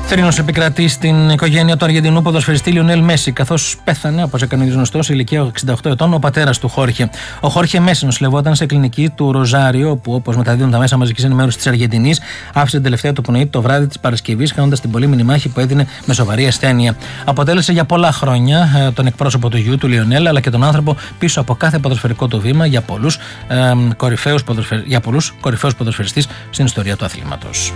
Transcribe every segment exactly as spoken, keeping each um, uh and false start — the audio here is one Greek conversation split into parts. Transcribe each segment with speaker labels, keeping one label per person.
Speaker 1: Θρήνος επικρατεί στην οικογένεια του Αργεντινού ποδοσφαιριστή Λιονέλ Μέση, καθώς πέθανε, όπως έκανε γνωστό, σε ηλικία εξήντα οκτώ ετών, ο πατέρας του Χόρχε. Ο Χόρχε Μέση νοσηλευόταν σε κλινική του Ροζάριο, όπου, όπως μεταδίδουν τα μέσα μαζικής ενημέρωσης της Αργεντινής, άφησε την τελευταία του πνοή το βράδυ της Παρασκευής, χάνοντας την πολύμηνη μάχη που έδινε με σοβαρή ασθένεια. Αποτέλεσε για πολλά χρόνια τον εκπρόσωπο του γιου του Λιονέλ, αλλά και τον άνθρωπο πίσω από κάθε ποδοσφαιρικό του βήμα για πολλούς ε, κορυφαίους ποδοσφαιρ... ποδοσφαιριστές στην ιστορία του αθλήματος.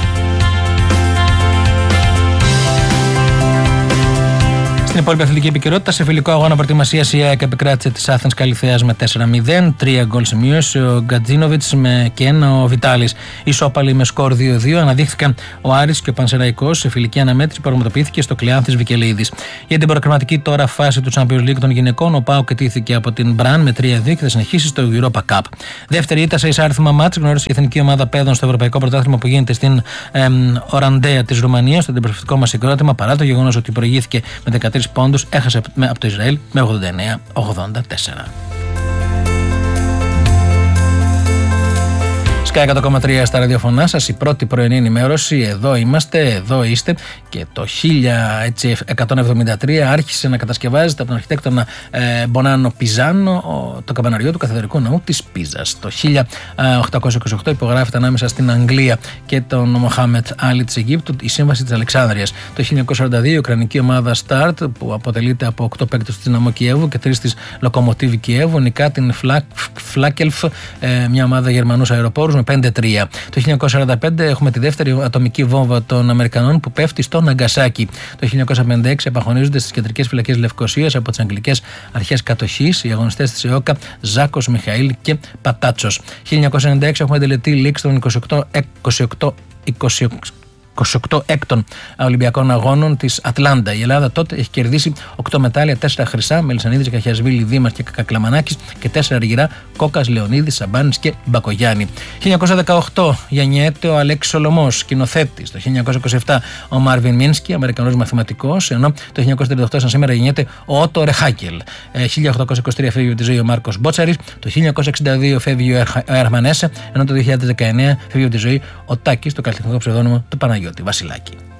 Speaker 1: Στην υπόλοιπη αθλητική επικαιρότητα, σε φιλικό αγώνα προετοιμασίας η ΑΕΚ επικράτησε της Άθενας Καλιθέας με τέσσερα μηδέν, τρία γκολ σημείωσε ο Γκατζίνοβιτς και ένα ο Βιτάλης. Ισόπαλοι με σκορ δύο δύο αναδείχθηκαν ο Άρης και ο Πανσεραϊκός σε φιλική αναμέτρηση που πραγματοποιήθηκε στο Κλεάνθης Βικελίδης. Για την προκριματική τώρα φάση του Champions League των γυναικών, ο ΠΑΟΚ ετήθηκε από την Μπραν με τρία δύο και θα συνεχίσει στο Europa Cup. Δεύτερη ήττα σε εισάριθμα μάτς γνώρισε η εθνική ομάδα παιδών στο Ευρωπαϊκό Πρωτάθλημα που γίνεται στην εμ, Οραντέα της Ρουμανίας, στο αντιπροσωπευτικό μας συγκρότημα, παρά το γεγονός ότι προηγήθηκε με δεκατρείς πόντους, έχασε από το Ισραήλ με ογδόντα εννέα ογδόντα τέσσερα. εκατό κόμμα τρία στα ραδιοφωνά σας, η πρώτη πρωινή ενημέρωση. Εδώ είμαστε, εδώ είστε. Και το χίλια εκατόν εβδομήντα τρία άρχισε να κατασκευάζεται από τον αρχιτέκτονα ε, Μπονάνο Πιζάνο το καμπαναριό του Καθεδρικού Ναού της Πίζας. Το χίλια οκτακόσια είκοσι οκτώ υπογράφεται ανάμεσα στην Αγγλία και τον Μοχάμετ Άλι της Αιγύπτου η Σύμβαση της Αλεξάνδρειας. Το χίλια εννιακόσια σαράντα δύο η ουκρανική ομάδα Σταρτ, που αποτελείται από οκτώ παίκτες της Δυναμό Κιέβου και τρεις της Λοκομοτίβ Κιέβου, νικά την Φλάκελφ, ε, μια ομάδα Γερμανούς αεροπόρους, με πέντε τρία. Το χίλια εννιακόσια σαράντα πέντε έχουμε τη δεύτερη ατομική βόμβα των Αμερικανών που πέφτει στο Ναγκασάκι. Το χίλια εννιακόσια πενήντα έξι απαγχωνίζονται στις κεντρικές φυλακές Λευκωσίας από τις αγγλικές αρχές κατοχής οι αγωνιστές της ΕΟΚΑ Ζάκος, Μιχαήλ και Πατάτσος. χίλια εννιακόσια ενενήντα έξι έχουμε τελετή λήξη των είκοσι οκτώ, είκοσι οκτώ, είκοσι οκτώ είκοσι οκτώ έκτων Ολυμπιακών Αγώνων της Ατλάντα. Η Ελλάδα τότε έχει κερδίσει οκτώ μετάλλια, τέσσερα χρυσά, Μελισσανίδης, Καχιασβίλη, Δήμαρ και Κακλαμανάκης, και τέσσερα αργυρά, Κόκας, Λεωνίδης, Σαμπάνης και Μπακογιάννη. χίλια εννιακόσια δεκαοκτώ γεννιέται ο Αλέξης Σολωμός, σκηνοθέτης. Το χίλια εννιακόσια είκοσι επτά ο Μάρβιν Μίνσκι, Αμερικανός μαθηματικός, ενώ το χίλια εννιακόσια τριάντα οκτώ σαν σήμερα γεννιέται ο Ότο Ρεχάκελ. χίλια οκτακόσια είκοσι τρία φεύγει από τη ζωή ο Μάρκος Μπότσαρης, το χίλια εννιακόσια εξήντα δύο φεύγει ο Ερμανέσε, ενώ το δύο χιλιάδες δεκαεννέα φεύγει από τη ζωή ο Τάκης, το καλλιτεχνικό ψευδόνυμο του Παναγιώτη Βασιλάκη.